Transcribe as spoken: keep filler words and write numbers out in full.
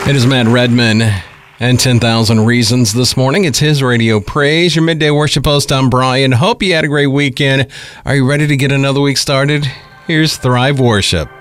It is Matt Redman and ten thousand Reasons this morning. It's his Radio Praise, your midday worship host. I'm Brian. Hope you had a great weekend. Are you ready to get another week started? Here's Thrive Worship.